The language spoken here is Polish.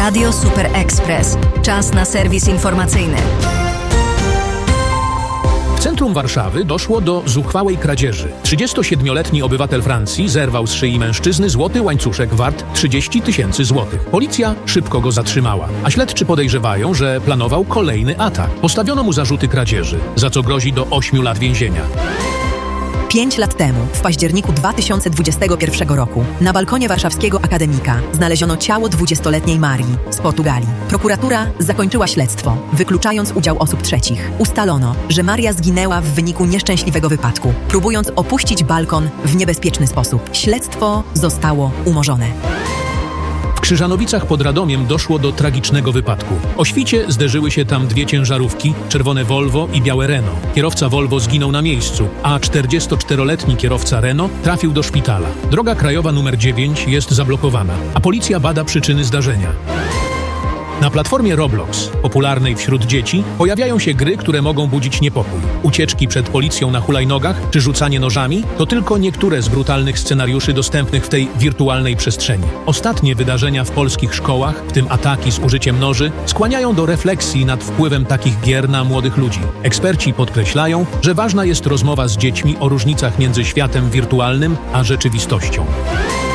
Radio Super Express. Czas na serwis informacyjny. W centrum Warszawy doszło do zuchwałej kradzieży. 37-letni obywatel Francji zerwał z szyi mężczyzny złoty łańcuszek wart 30 000 złotych. Policja szybko go zatrzymała, a śledczy podejrzewają, że planował kolejny atak. Postawiono mu zarzuty kradzieży, za co grozi do 8 lat więzienia. 5 lat temu, w październiku 2021 roku, na balkonie warszawskiego akademika znaleziono ciało 20-letniej Marii z Portugalii. Prokuratura zakończyła śledztwo, wykluczając udział osób trzecich. Ustalono, że Maria zginęła w wyniku nieszczęśliwego wypadku, próbując opuścić balkon w niebezpieczny sposób. Śledztwo zostało umorzone. W Krzyżanowicach pod Radomiem doszło do tragicznego wypadku. O świcie zderzyły się tam dwie ciężarówki, czerwone Volvo i białe Renault. Kierowca Volvo zginął na miejscu, a 44-letni kierowca Renault trafił do szpitala. Droga krajowa nr 9 jest zablokowana, a policja bada przyczyny zdarzenia. Na platformie Roblox, popularnej wśród dzieci, pojawiają się gry, które mogą budzić niepokój. Ucieczki przed policją na hulajnogach czy rzucanie nożami to tylko niektóre z brutalnych scenariuszy dostępnych w tej wirtualnej przestrzeni. Ostatnie wydarzenia w polskich szkołach, w tym ataki z użyciem noży, skłaniają do refleksji nad wpływem takich gier na młodych ludzi. Eksperci podkreślają, że ważna jest rozmowa z dziećmi o różnicach między światem wirtualnym a rzeczywistością.